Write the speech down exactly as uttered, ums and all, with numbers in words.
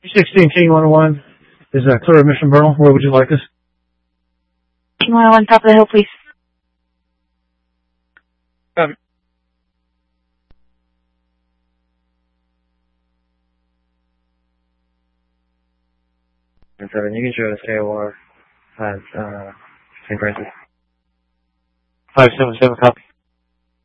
sixteen King one oh one is uh, clear of Mission Bernal. Where would you like us? King one oh one, top of the hill, please. Um. Seven, you can show us K O R five, uh, Saint Francis. five seven seven, copy.